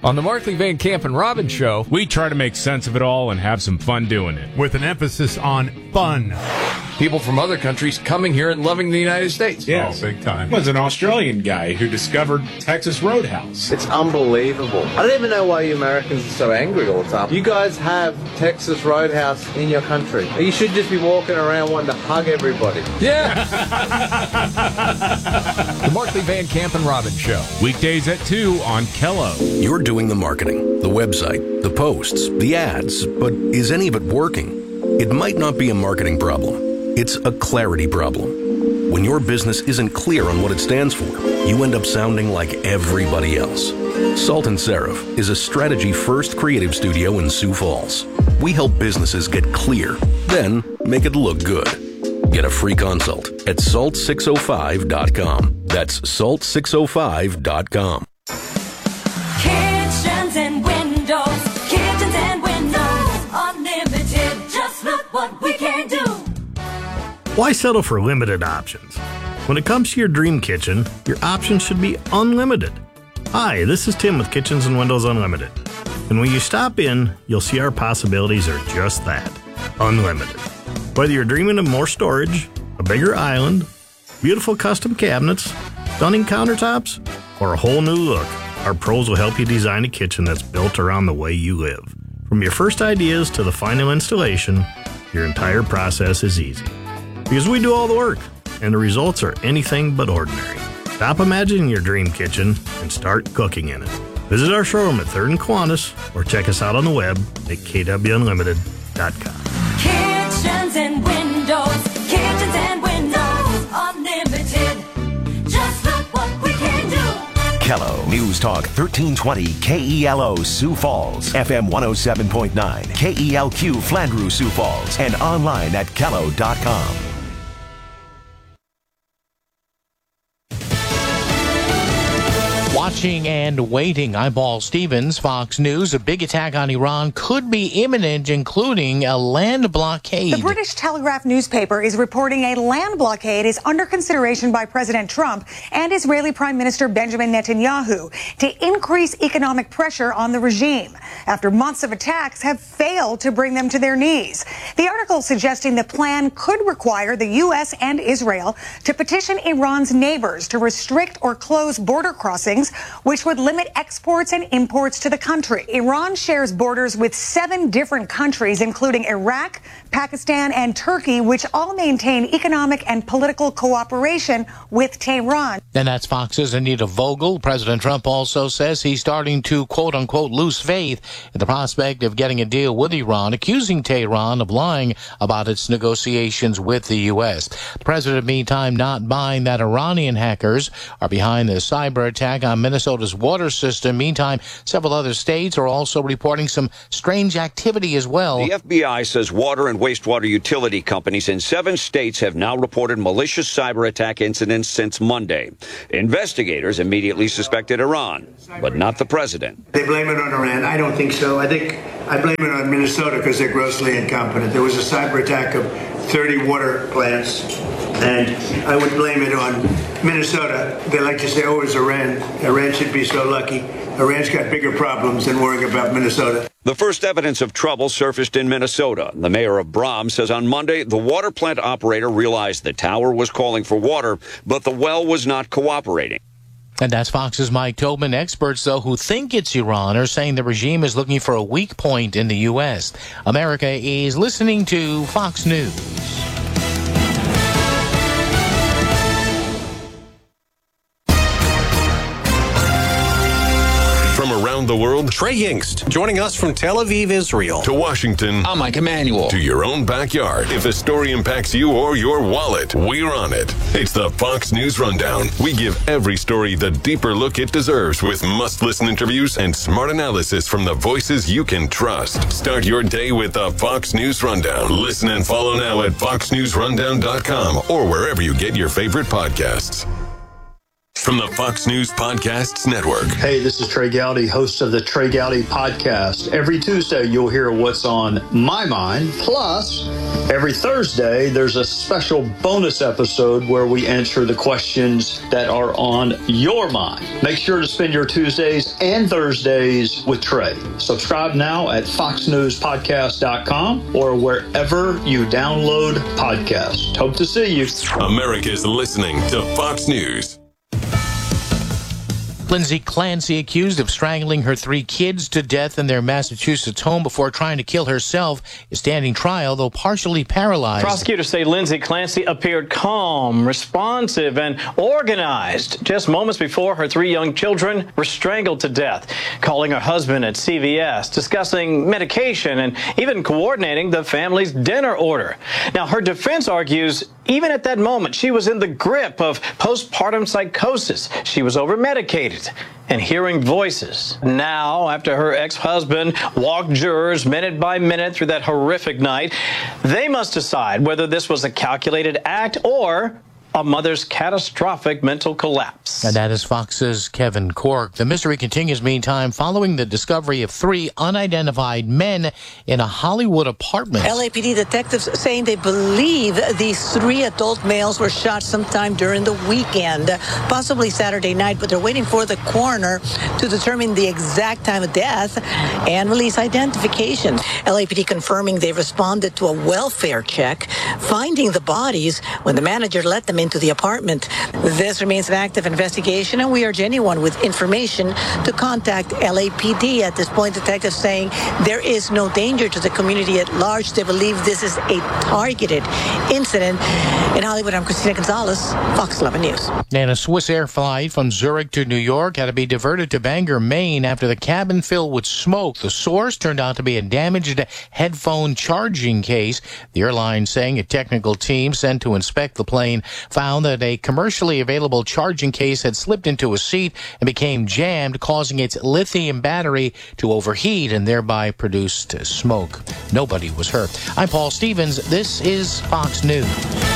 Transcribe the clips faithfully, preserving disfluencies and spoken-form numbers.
On the Markley, Van Camp, and Robbins Show, we try to make sense of it all and have some fun doing it. With an emphasis on fun. People from other countries coming here and loving the United States. Yes. Oh, big time. Was an Australian guy who discovered Texas Roadhouse. It's unbelievable. I don't even know why you Americans are so angry all the time. You guys have Texas Roadhouse in your country. You should just be walking around wanting to hug everybody. Yeah. The Markley, Van Camp, and Robbins Show. Weekdays at two on Kello. You're doing the marketing, the website, the posts, the ads, but is any of it working? It might not be a marketing problem. It's a clarity problem. When your business isn't clear on what it stands for, you end up sounding like everybody else. Salt and Seraph is a strategy-first creative studio in Sioux Falls. We help businesses get clear, then make it look good. Get a free consult at salt six oh five dot com. That's salt six oh five dot com. Kitchens and windows, kitchens and windows, unlimited. Just look what we can do. Why settle for limited options? When it comes to your dream kitchen, your options should be unlimited. Hi, this is Tim with Kitchens and Windows Unlimited. And when you stop in, you'll see our possibilities are just that, unlimited. Whether you're dreaming of more storage, a bigger island, beautiful custom cabinets, stunning countertops, or a whole new look, our pros will help you design a kitchen that's built around the way you live. From your first ideas to the final installation, your entire process is easy. Because we do all the work, and the results are anything but ordinary. Stop imagining your dream kitchen and start cooking in it. Visit our showroom at third and Kiwanis or check us out on the web at k w unlimited dot com. Kitchens and windows, kitchens and windows, unlimited. Just look what we can do. Kello News Talk thirteen twenty K E L O Sioux Falls, F M one oh seven point nine, K E L Q Flandreau Sioux Falls, and online at kello dot com. Watching and waiting. I'm Paul Stevens, Fox News. A big attack on Iran could be imminent, including a land blockade. The British Telegraph newspaper is reporting a land blockade is under consideration by President Trump and Israeli Prime Minister Benjamin Netanyahu to increase economic pressure on the regime after months of attacks have failed to bring them to their knees. The article suggesting the plan could require the U S and Israel to petition Iran's neighbors to restrict or close border crossings, which would limit exports and imports to the country. Iran shares borders with seven different countries, including Iraq, Pakistan, and Turkey, which all maintain economic and political cooperation with Tehran. And that's Fox's Anita Vogel. President Trump also says he's starting to, quote-unquote, lose faith in the prospect of getting a deal with Iran, accusing Tehran of lying about its negotiations with the U S. The president, meantime, not buying that Iranian hackers are behind the cyber attack on Minnesota's water system. Meantime, several other states are also reporting some strange activity as well. The F B I says water and wastewater utility companies in seven states have now reported malicious cyber attack incidents since Monday. Investigators immediately suspected Iran, but not the president. They blame it on Iran. I don't think so. I think I blame it on Minnesota because they're grossly incompetent. There was a cyber attack of thirty water plants, and I would blame it on Minnesota. They like to say, oh, it's Iran. Iran should be so lucky. Iran's got bigger problems than worrying about Minnesota. The first evidence of trouble surfaced in Minnesota. The mayor of Brahms says on Monday the water plant operator realized the tower was calling for water, but the well was not cooperating. And that's Fox's Mike Tobin. Experts, though, who think it's Iran are saying the regime is looking for a weak point in the U S. America is listening to Fox News. Around the world, Trey Yingst, joining us from Tel Aviv, Israel. To Washington, I'm Mike Emanuel. To your own backyard. If a story impacts you or your wallet, we're on it. It's the Fox News Rundown. We give every story the deeper look it deserves with must-listen interviews and smart analysis from the voices you can trust. Start your day with the Fox News Rundown. Listen and follow now at fox news rundown dot com or wherever you get your favorite podcasts. from the Fox News Podcasts Network. Hey, this is Trey Gowdy, host of the Trey Gowdy Podcast. Every Tuesday, you'll hear what's on my mind. Plus, every Thursday, there's a special bonus episode where we answer the questions that are on your mind. Make sure to spend your Tuesdays and Thursdays with Trey. Subscribe now at fox news podcast dot com or wherever you download podcasts. Hope to see you. America's listening to Fox News. Lindsay Clancy, accused of strangling her three kids to death in their Massachusetts home before trying to kill herself, is standing trial, though partially paralyzed. Prosecutors say Lindsay Clancy appeared calm, responsive, and organized just moments before her three young children were strangled to death, calling her husband at C V S, discussing medication, and even coordinating the family's dinner order. Now, her defense argues even at that moment, she was in the grip of postpartum psychosis. She was over-medicated and hearing voices. Now, after her ex-husband walked jurors minute by minute through that horrific night, they must decide whether this was a calculated act or a mother's catastrophic mental collapse. And that is Fox's Kevin Corke. The mystery continues, meantime, following the discovery of three unidentified men in a Hollywood apartment. L A P D detectives saying they believe these three adult males were shot sometime during the weekend, possibly Saturday night, but they're waiting for the coroner to determine the exact time of death and release identification. L A P D confirming they responded to a welfare check, finding the bodies when the manager let them into the apartment. This remains an active investigation, and we urge anyone with information to contact L A P D. At this point, detectives saying there is no danger to the community at large. They believe this is a targeted incident. In Hollywood, I'm Christina Gonzalez, Fox eleven News. And a Swiss Air flight from Zurich to New York had to be diverted to Bangor, Maine after the cabin filled with smoke. The source turned out to be a damaged headphone charging case. The airline saying a technical team sent to inspect the plane found that a commercially available charging case had slipped into a seat and became jammed, causing its lithium battery to overheat and thereby produced smoke. Nobody was hurt. I'm Paul Stevens. This is Fox News.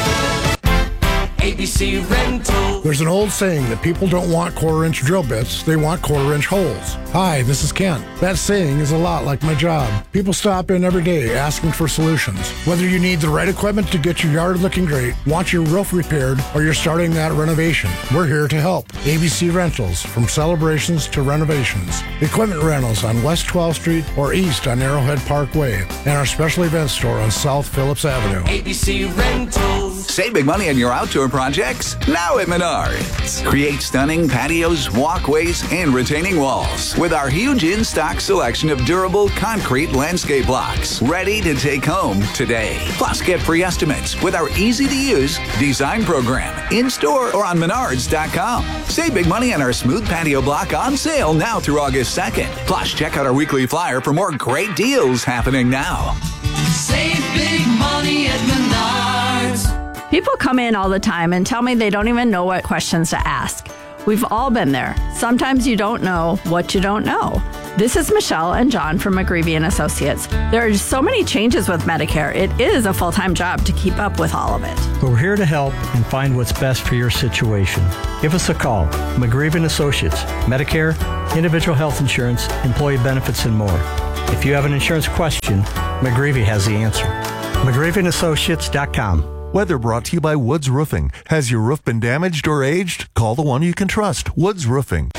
A B C Rental. There's an old saying that people don't want quarter-inch drill bits, they want quarter-inch holes. Hi, this is Kent. That saying is a lot like my job. People stop in every day asking for solutions. Whether you need the right equipment to get your yard looking great, want your roof repaired, or you're starting that renovation, we're here to help. A B C Rentals, from celebrations to renovations. Equipment rentals on West twelfth Street or east on Arrowhead Parkway, and our special events store on South Phillips Avenue. A B C Rentals. Save big money on your outdoor projects now at Menards. Create stunning patios, walkways, and retaining walls with our huge in-stock selection of durable concrete landscape blocks ready to take home today. Plus, get free estimates with our easy-to-use design program in-store or on menards dot com. Save big money on our smooth patio block on sale now through August second. Plus, check out our weekly flyer for more great deals happening now. Save big money at Menards. People come in all the time and tell me they don't even know what questions to ask. We've all been there. Sometimes you don't know what you don't know. This is Michelle and John from McGreevy and Associates. There are so many changes with Medicare. It is a full-time job to keep up with all of it. We're here to help and find what's best for your situation. Give us a call. McGreevy and Associates. Medicare, individual health insurance, employee benefits, and more. If you have an insurance question, McGreevy has the answer. McGreevy and Associates dot com. Weather brought to you by Woods Roofing. Has your roof been damaged or aged? Call the one you can trust, Woods Roofing.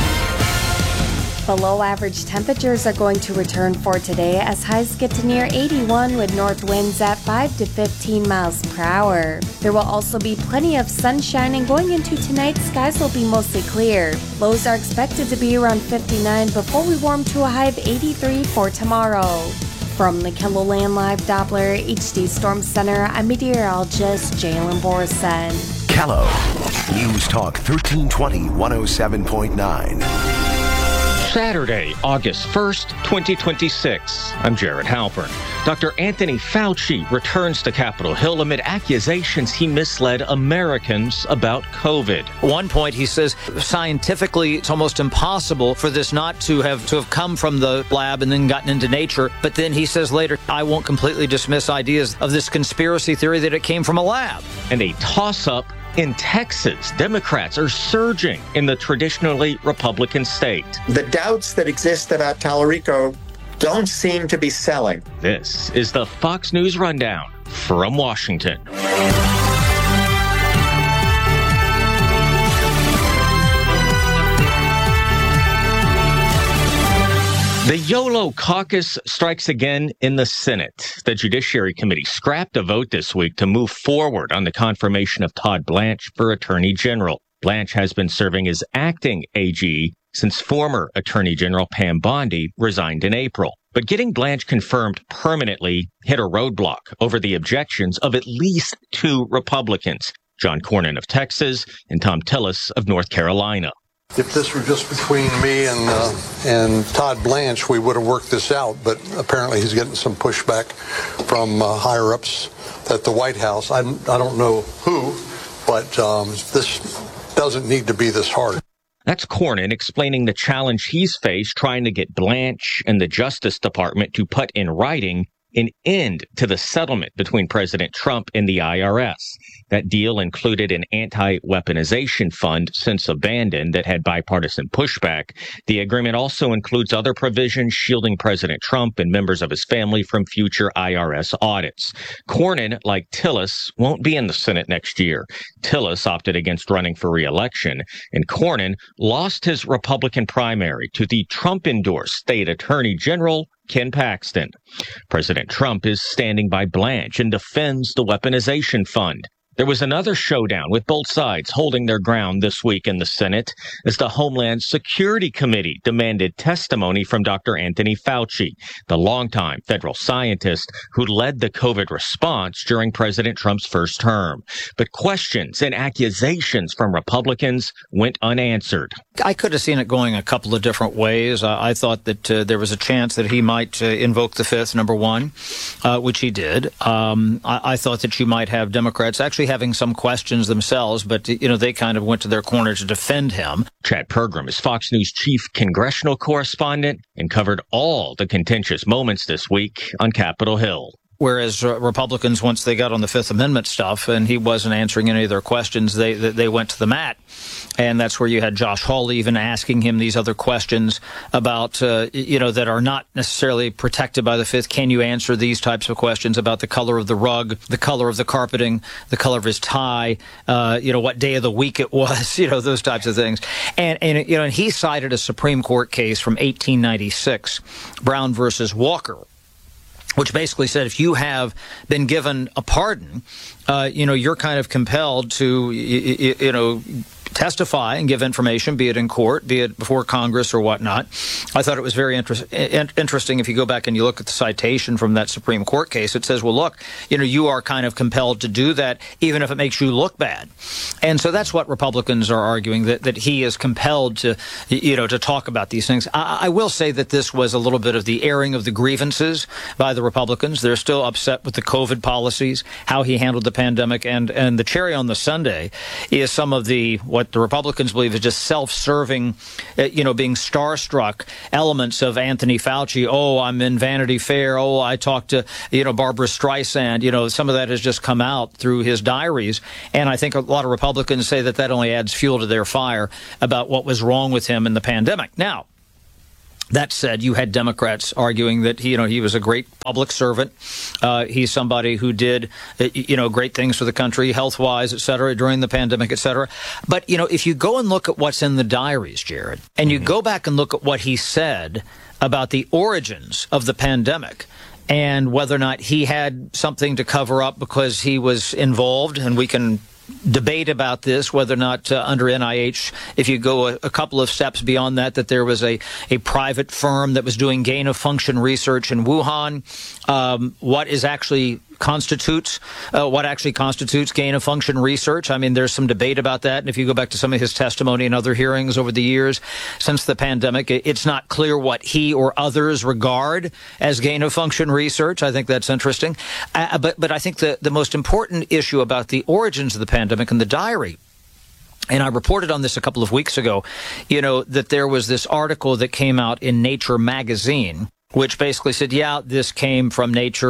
Below average temperatures are going to return for today as highs get to near eighty-one with north winds at five to fifteen miles per hour. There will also be plenty of sunshine, and going into tonight, skies will be mostly clear. Lows are expected to be around fifty-nine before we warm to a high of eighty-three for tomorrow. From the KELOLAND Live Doppler H D Storm Center, I'm meteorologist Jalen Borson. Kello News Talk thirteen twenty, one oh seven point nine. Saturday, August first, twenty twenty-six. I'm Jared Halpern. Doctor Anthony Fauci returns to Capitol Hill amid accusations he misled Americans about COVID. At one point, he says scientifically it's almost impossible for this not to have to have come from the lab and then gotten into nature. But then he says later, I won't completely dismiss ideas of this conspiracy theory that it came from a lab. And a toss-up In Texas, Democrats are surging in the traditionally Republican state. The doubts that exist about Tallarico don't seem to be selling. This is the Fox News Rundown from Washington. The YOLO caucus strikes again in the Senate. The Judiciary Committee scrapped a vote this week to move forward on the confirmation of Todd Blanche for Attorney General. Blanche has been serving as acting A G since former Attorney General Pam Bondi resigned in April. But getting Blanche confirmed permanently hit a roadblock over the objections of at least two Republicans, John Cornyn of Texas and Thom Tillis of North Carolina. If this were just between me and uh, and Todd Blanche, we would have worked this out. But apparently he's getting some pushback from uh, higher-ups at the White House. I, I don't know who, but um, this doesn't need to be this hard. That's Cornyn explaining the challenge he's faced trying to get Blanche and the Justice Department to put in writing an end to the settlement between President Trump and the I R S. That deal included an anti-weaponization fund since abandoned that had bipartisan pushback. The agreement also includes other provisions shielding President Trump and members of his family from future I R S audits. Cornyn, like Tillis, won't be in the Senate next year. Tillis opted against running for re-election, and Cornyn lost his Republican primary to the Trump-endorsed state attorney general, Ken Paxton. President Trump is standing by Blanche and defends the weaponization fund. There was another showdown with both sides holding their ground this week in the Senate as the Homeland Security Committee demanded testimony from Doctor Anthony Fauci, the longtime federal scientist who led the COVID response during President Trump's first term. But questions and accusations from Republicans went unanswered. I could have seen it going a couple of different ways. Uh, I thought that uh, there was a chance that he might uh, invoke the fifth, number one, uh, which he did. Um, I-, I thought that you might have Democrats actually having some questions themselves, but, you know, they kind of went to their corner to defend him. Chad Pergram is Fox News chief congressional correspondent and covered all the contentious moments this week on Capitol Hill. Whereas uh, Republicans, once they got on the Fifth Amendment stuff and he wasn't answering any of their questions, they they went to the mat. And that's where you had Josh Hawley even asking him these other questions about, uh, you know, that are not necessarily protected by the Fifth. Can you answer these types of questions about the color of the rug, the color of the carpeting, the color of his tie, uh, you know, what day of the week it was, you know, those types of things. And, and you know, and he cited a Supreme Court case from eighteen ninety-six, Brown versus Walker, which basically said if you have been given a pardon, uh, you know, you're kind of compelled to, you, you know, testify and give information, be it in court, be it before Congress or whatnot. I thought it was very inter- interesting. If you go back and you look at the citation from that Supreme Court case, it says, well, look, you know, you are kind of compelled to do that, even if it makes you look bad. And so that's what Republicans are arguing, that, that he is compelled to, you know, to talk about these things. I, I will say that this was a little bit of the airing of the grievances by the Republicans. They're still upset with the COVID policies, how he handled the pandemic, and, and the cherry on the sundae is some of the, what the Republicans believe is just self-serving, uh, you know, being starstruck elements of Anthony Fauci. Oh, I'm in Vanity Fair. Oh, I talked to, you know, Barbara Streisand. You know, some of that has just come out through his diaries. And I think a lot of Republicans say that that only adds fuel to their fire about what was wrong with him in the pandemic. Now, that said, you had Democrats arguing that he, you know, he was a great public servant. Uh, he's somebody who did, you know, great things for the country, health-wise, et cetera, during the pandemic, et cetera. But, you know, if you go and look at what's in the diaries, Jared, and you go back and look at what he said about the origins of the pandemic and whether or not he had something to cover up because he was involved, and we can debate about this, whether or not uh, under N I H, if you go a, a couple of steps beyond that, that there was a, a private firm that was doing gain-of-function research in Wuhan. Um, what is actually constitutes, uh, what actually constitutes gain-of-function research? I mean, there's some debate about that. And if you go back to some of his testimony and other hearings over the years since the pandemic, it, it's not clear what he or others regard as gain-of-function research. I think that's interesting. Uh, but, but I think the, the most important issue about the origins of the pandemic and the diary, and I reported on this a couple of weeks ago, you know, that there was this article that came out in Nature magazine, which basically said, yeah, this came from Nature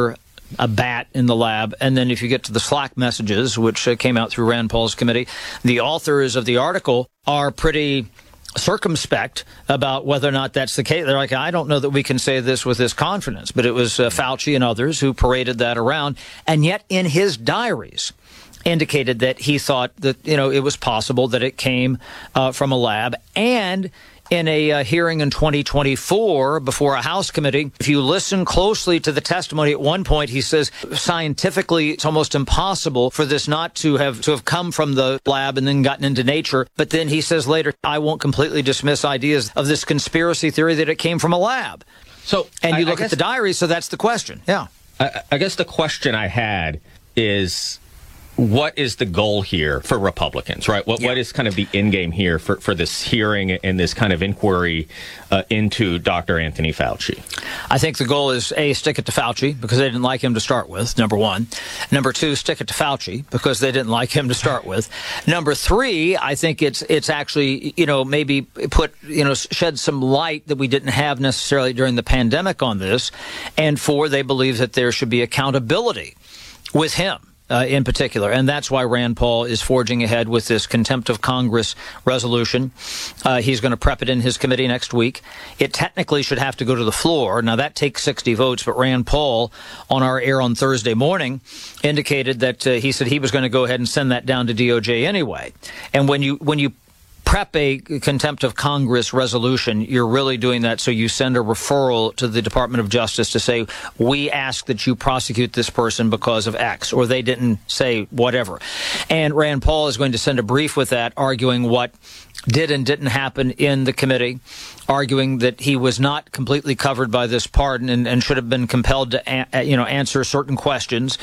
a bat in the lab. And then if you get to the Slack messages, which uh, came out through Rand Paul's committee, the authors of the article are pretty circumspect about whether or not that's the case. They're like, I don't know that we can say this with this confidence, but it was uh, Fauci and others who paraded that around. And yet in his diaries indicated that he thought that, you know, it was possible that it came uh, from a lab. And in a uh, hearing in twenty twenty-four before a House committee, if you listen closely to the testimony, at one point he says scientifically it's almost impossible for this not to have to have come from the lab and then gotten into nature. But then he says later, I won't completely dismiss ideas of this conspiracy theory that it came from a lab. So, and you I, look I guess, at the diaries, so that's the question. Yeah. I, I guess the question I had is, what is the goal here for Republicans, right? What yeah. What is kind of the end game here for, for this hearing and this kind of inquiry uh, into Doctor Anthony Fauci? I think the goal is, A, stick it to Fauci because they didn't like him to start with, number one. Number two, stick it to Fauci because they didn't like him to start with. Number three, I think it's it's actually, you know, maybe put, you know, shed some light that we didn't have necessarily during the pandemic on this. And four, they believe that there should be accountability with him. Uh, in particular, and that's why Rand Paul is forging ahead with this contempt of Congress resolution. Uh, he's going to prep it in his committee next week. It technically should have to go to the floor. Now, that takes sixty votes, but Rand Paul, on our air on Thursday morning, indicated that uh, he said he was going to go ahead and send that down to D O J anyway. And when you when you prep a contempt of Congress resolution, you're really doing that so you send a referral to the Department of Justice to say, we ask that you prosecute this person because of X, or they didn't say whatever. And Rand Paul is going to send a brief with that, arguing what did and didn't happen in the committee, arguing that he was not completely covered by this pardon and, and should have been compelled to a- you know, answer certain questions.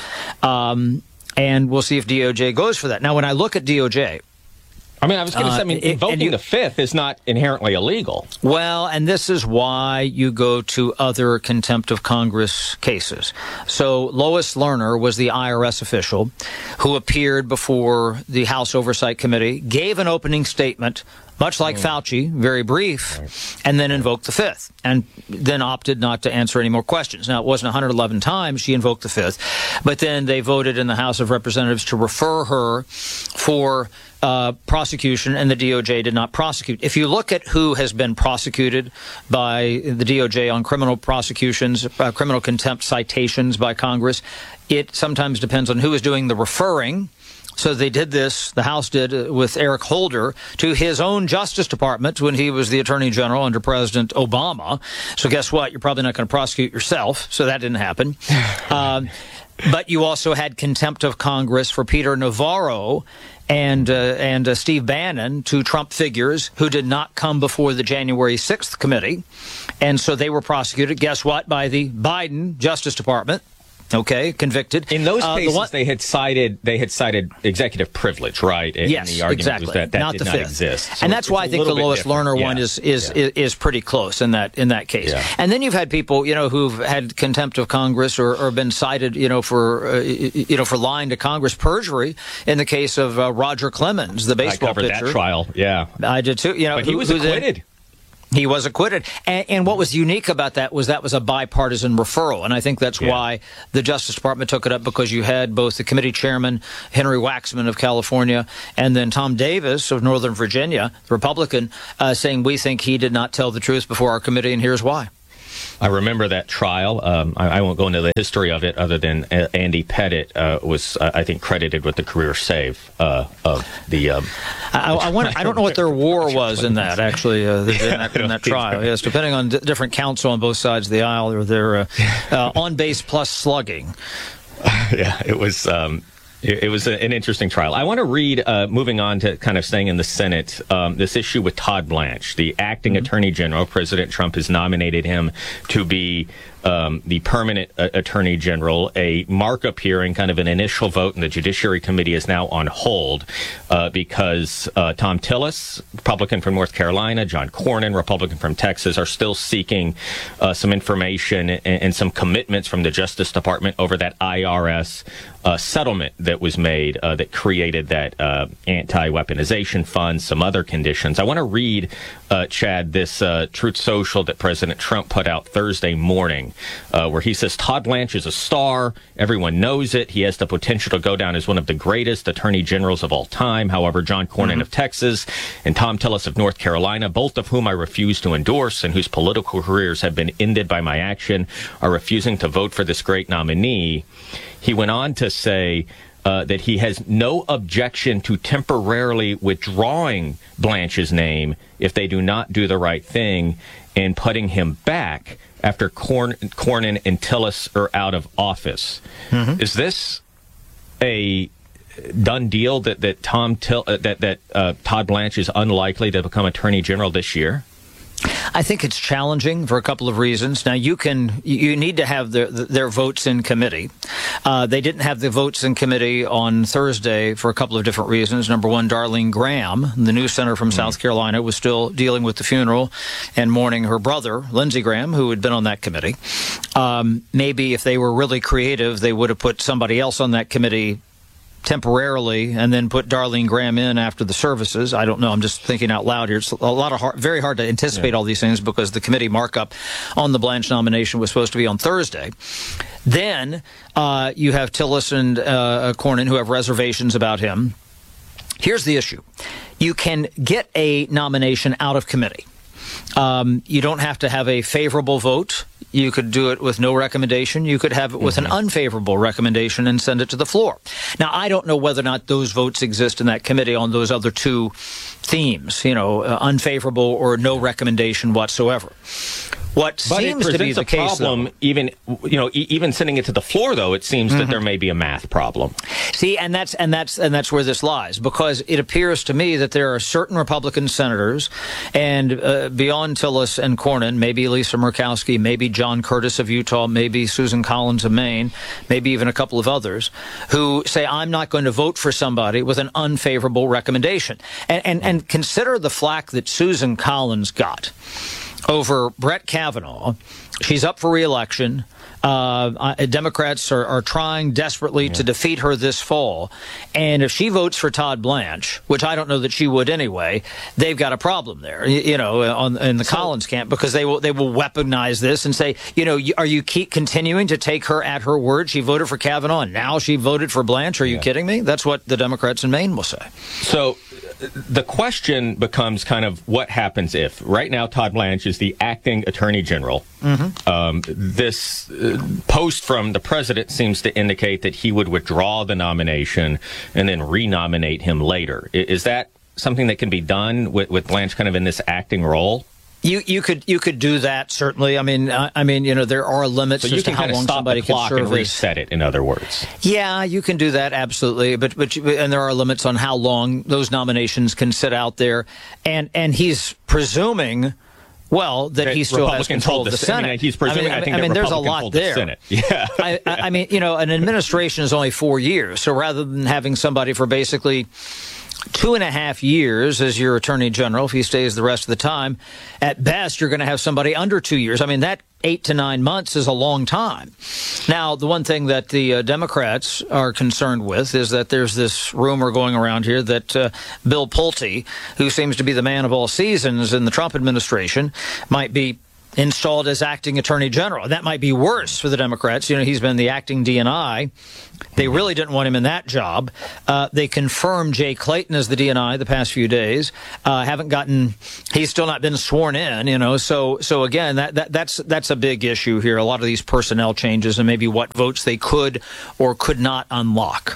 Um, and we'll see if D O J goes for that. Now, when I look at D O J, I mean, I was going to say, I mean, uh, invoking you, the fifth is not inherently illegal. Well, and this is why you go to other contempt of Congress cases. So Lois Lerner was the I R S official who appeared before the House Oversight Committee, gave an opening statement, much like mm. Fauci, very brief, right. and then invoked the fifth, and then opted not to answer any more questions. Now, it wasn't one hundred eleven times she invoked the fifth, but then they voted in the House of Representatives to refer her for Uh, prosecution, and the D O J did not prosecute. If you look at who has been prosecuted by the D O J on criminal prosecutions, uh, criminal contempt citations by Congress, it sometimes depends on who is doing the referring. So they did this, the House did, uh, with Eric Holder to his own Justice Department when he was the Attorney General under President Obama. So guess what? You're probably not going to prosecute yourself, so that didn't happen. um, but you also had contempt of Congress for Peter Navarro and uh, and uh, Steve Bannon, two Trump figures who did not come before the January sixth committee. And so they were prosecuted, guess what, by the Biden Justice Department. Okay, convicted. In those uh, cases, one, they had cited they had cited executive privilege, right? And yes, the argument exactly. was that that not did the not fifth. exist. So and that's why I think the Lois different. Lerner yeah. one is is, yeah. is is pretty close in that in that case. Yeah. And then you've had people, you know, who've had contempt of Congress or, or been cited, you know, for uh, you know for lying to Congress, perjury. In the case of uh, Roger Clemens, the baseball I covered pitcher. that trial. Yeah, I did too. You know, but he who, was who acquitted. Then, He was acquitted. And, and what was unique about that was that was a bipartisan referral. And I think that's yeah. why the Justice Department took it up, because you had both the committee chairman, Henry Waxman of California, and then Tom Davis of Northern Virginia, the Republican, uh, saying we think he did not tell the truth before our committee, and here's why. I remember that trial. Um, I, I won't go into the history of it, other than uh, Andy Pettit uh, was, uh, I think, credited with the career save uh, of the. Um, I, I, wonder, I don't know what their war was in that, actually, uh, in that, in that trial. Yes, depending on d- different counsel on both sides of the aisle, or their uh, uh, on base plus slugging. Yeah, it was. Um, It was an interesting trial. I want to read, uh, moving on to kind of staying in the Senate, um, this issue with Todd Blanche, the acting mm-hmm. attorney general. President Trump has nominated him to be um, the permanent uh, attorney general. A markup hearing, kind of an initial vote in the Judiciary Committee, is now on hold uh, because uh, Tom Tillis, Republican from North Carolina, John Cornyn, Republican from Texas, are still seeking uh, some information and, and some commitments from the Justice Department over that I R S uh, settlement that was made uh, that created that uh, anti-weaponization fund, some other conditions. I want to read, uh, Chad, this uh, Truth Social that President Trump put out Thursday morning. morning, uh, where he says Todd Blanche is a star. Everyone knows it. He has the potential to go down as one of the greatest attorney generals of all time. However, John Cornyn mm-hmm. of Texas and Tom Tillis of North Carolina, both of whom I refuse to endorse and whose political careers have been ended by my action, are refusing to vote for this great nominee. He went on to say uh, that he has no objection to temporarily withdrawing Blanche's name if they do not do the right thing and putting him back after Corn- Cornyn and Tillis are out of office. Mm-hmm. Is this a done deal that that Tom Till- uh, that that uh, Todd Blanche is unlikely to become Attorney General this year? I think it's challenging for a couple of reasons. Now, you can you need to have their their votes in committee. Uh, they didn't have the votes in committee on Thursday for a couple of different reasons. Number one, Darlene Graham, the new senator from mm-hmm. South Carolina, was still dealing with the funeral and mourning her brother, Lindsey Graham, who had been on that committee. Um, maybe if they were really creative, they would have put somebody else on that committee temporarily and then put Darlene Graham in after the services. I don't know. I'm just thinking out loud here. It's a lot of hard, very hard to anticipate yeah. all these things because the committee markup on the Blanche nomination was supposed to be on Thursday. Then uh, you have Tillis and uh, Cornyn who have reservations about him. Here's the issue. You can get a nomination out of committee. Um, you don't have to have a favorable vote. You could do it with no recommendation. You could have it with mm-hmm. an unfavorable recommendation and send it to the floor. Now, I don't know whether or not those votes exist in that committee on those other two themes, you know, uh, unfavorable or no recommendation whatsoever. What but seems it to be the a case, problem, though, even you know, e- even sending it to the floor, though, it seems mm-hmm. that there may be a math problem. See, and that's and that's and that's where this lies, because it appears to me that there are certain Republican senators, and uh, beyond Tillis and Cornyn, maybe Lisa Murkowski, maybe John Curtis of Utah, maybe Susan Collins of Maine, maybe even a couple of others, who say I'm not going to vote for somebody with an unfavorable recommendation, and and, and consider the flack that Susan Collins got over Brett Kavanaugh. She's up for re-election. Uh, Democrats are, are trying desperately yeah. to defeat her this fall. And if she votes for Todd Blanche, which I don't know that she would anyway, they've got a problem there, you, you know, on, in the so, Collins camp, because they will they will weaponize this and say, you know, are you keep continuing to take her at her word? She voted for Kavanaugh and now she voted for Blanche. Are you yeah. kidding me? That's what the Democrats in Maine will say. So the question becomes kind of what happens if. Right now, Todd Blanche is the acting attorney general. Mm-hmm. Um, this uh, post from the president seems to indicate that he would withdraw the nomination and then renominate him later. I- is that something that can be done with, with Blanche kind of in this acting role? You you could you could do that, certainly. I mean, I, I mean, you know, there are limits so as to how long somebody can serve. So you can kind of stop the clock and reset it, in other words. Yeah, you can do that, absolutely. But but you, and there are limits on how long those nominations can sit out there. And and he's presuming, well, that, that he still has control of the, the Senate. I mean, he's presuming. I mean, I think I mean, that there's a Republicans lot hold there. The Senate. Yeah. I, I mean, you know, an administration is only four years. So rather than having somebody for basically two and a half years as your attorney general, if he stays the rest of the time, at best you're going to have somebody under two years. I mean, that eight to nine months is a long time. Now, the one thing that the uh, Democrats are concerned with is that there's this rumor going around here that uh, Bill Pulte, who seems to be the man of all seasons in the Trump administration, might be installed as acting attorney general. That might be worse for the Democrats. You know, he's been the acting D N I. They really didn't want him in that job. Uh, they confirmed Jay Clayton as the D N I the past few days. Uh, haven't gotten, he's still not been sworn in, you know. So, so again, that, that that's that's a big issue here. A lot of these personnel changes and maybe what votes they could or could not unlock.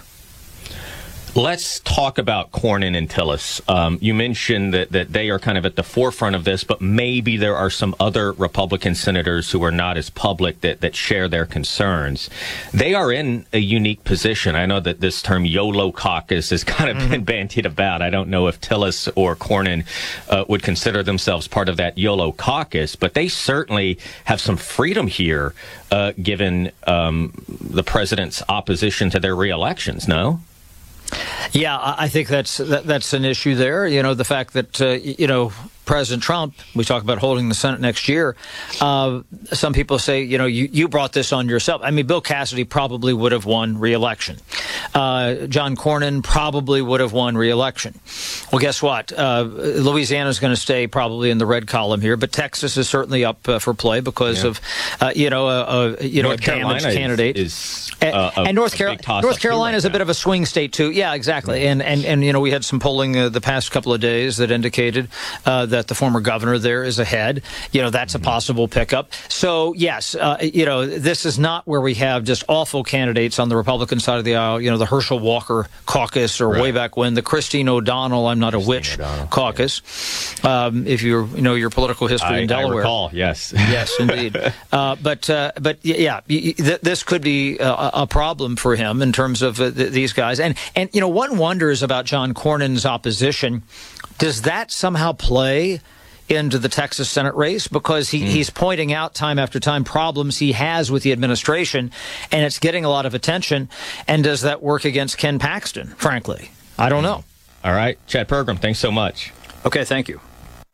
Let's talk about Cornyn and Tillis. Um, you mentioned that, that they are kind of at the forefront of this, but maybe there are some other Republican senators who are not as public that, that share their concerns. They are in a unique position. I know that this term YOLO caucus has kind of mm-hmm. been bandied about. I don't know if Tillis or Cornyn uh, would consider themselves part of that YOLO caucus, but they certainly have some freedom here uh, given um, the president's opposition to their re-elections, no? Yeah, I think that's that, that's an issue there. You know, the fact that, uh, you know, President Trump, we talk about holding the Senate next year. Uh, some people say, you know, you, you brought this on yourself. I mean, Bill Cassidy probably would have won re-election. Uh, John Cornyn probably would have won re-election. Well, guess what? Uh, Louisiana is going to stay probably in the red column here, but Texas is certainly up uh, for play because yeah. of, uh, you know, a, a you know, North a damaged Carolina candidate. Is, and, uh, a, and North, Car- North Carolina right is a bit of a swing state too. Yeah, exactly. Yeah. And and and you know, we had some polling uh, the past couple of days that indicated uh, that the former governor there is ahead. You know, that's mm-hmm. a possible pickup. So yes, uh, you know, this is not where we have just awful candidates on the Republican side of the aisle. You know, the Herschel Walker caucus, or right. way back when the Christine O'Donnell, I'm not Christine a witch O'Donnell. caucus. Yeah. Um, if you you know your political history I, in Delaware, I recall, yes, yes, indeed. uh, but uh, but yeah, th- this could be a, a problem for him in terms of uh, th- these guys. And and you know, one wonders about John Cornyn's opposition. Does that somehow play into the Texas Senate race? Because he, mm. he's pointing out time after time problems he has with the administration, and it's getting a lot of attention. And does that work against Ken Paxton? Frankly, I don't know. All right, Chad Pergram, thanks so much. Okay, thank you.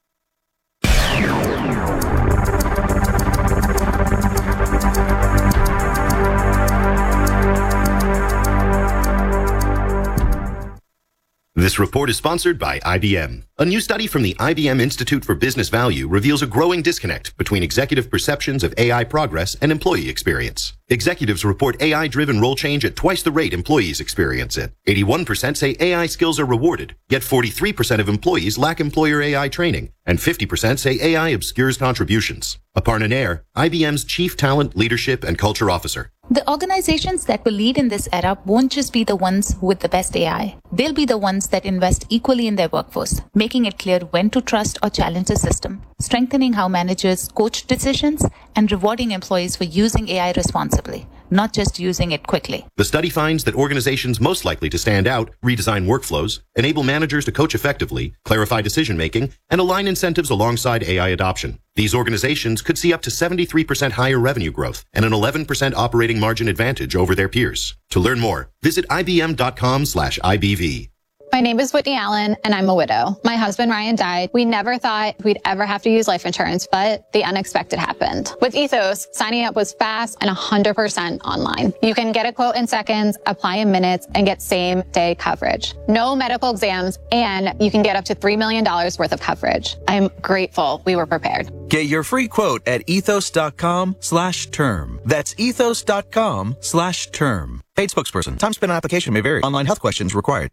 This report is sponsored by I B M. A new study from the I B M Institute for Business Value reveals a growing disconnect between executive perceptions of A I progress and employee experience. Executives report A I-driven role change at twice the rate employees experience it. eighty-one percent say A I skills are rewarded, yet forty-three percent of employees lack employer A I training, and fifty percent say A I obscures contributions. Aparna Nair, I B M's Chief Talent, Leadership, and Culture Officer. The organizations that will lead in this era won't just be the ones with the best A I. They'll be the ones that invest equally in their workforce, making it clear when to trust or challenge the system, strengthening how managers coach decisions, and rewarding employees for using A I responsibly, not just using it quickly. The study finds that organizations most likely to stand out redesign workflows, enable managers to coach effectively, clarify decision-making, and align incentives alongside A I adoption. These organizations could see up to seventy-three percent higher revenue growth and an eleven percent operating margin advantage over their peers. To learn more, visit ibm.com slash IBV. My name is Whitney Allen, and I'm a widow. My husband, Ryan, died. We never thought we'd ever have to use life insurance, but the unexpected happened. With Ethos, signing up was fast and one hundred percent online. You can get a quote in seconds, apply in minutes, and get same-day coverage. No medical exams, and you can get up to three million dollars worth of coverage. I'm grateful we were prepared. Get your free quote at ethos.com slash term. That's ethos.com slash term. Paid spokesperson. Time spent on application may vary. Online health questions required.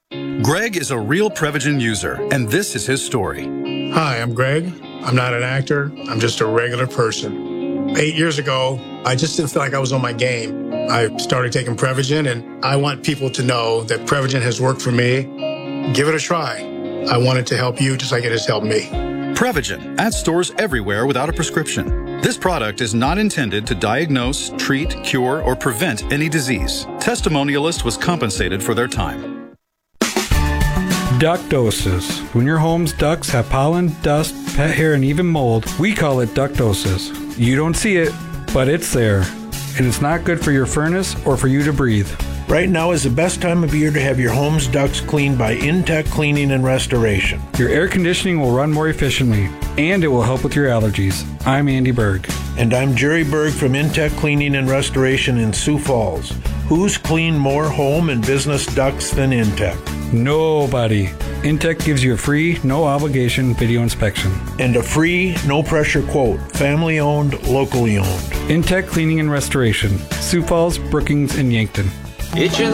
Greg is a real Prevagen user, and this is his story. Hi, I'm Greg. I'm not an actor. I'm just a regular person. Eight years ago, I just didn't feel like I was on my game. I started taking Prevagen, and I want people to know that Prevagen has worked for me. Give it a try. I want it to help you just like it has helped me. Prevagen, at stores everywhere without a prescription. This product is not intended to diagnose, treat, cure, or prevent any disease. Testimonialist was compensated for their time. Ductosis. When your home's ducts have pollen, dust, pet hair, and even mold, we call it ductosis. You don't see it, but it's there. And it's not good for your furnace or for you to breathe. Right now is the best time of year to have your home's ducts cleaned by Intech Cleaning and Restoration. Your air conditioning will run more efficiently, and it will help with your allergies. I'm Andy Berg. And I'm Jerry Berg from Intech Cleaning and Restoration in Sioux Falls. Who's cleaned more home and business ducts than Intech? Nobody. Intech gives you a free, no obligation video inspection. And a free, no pressure quote. Family owned, locally owned. Intech Cleaning and Restoration. Sioux Falls, Brookings, and Yankton. Itchin'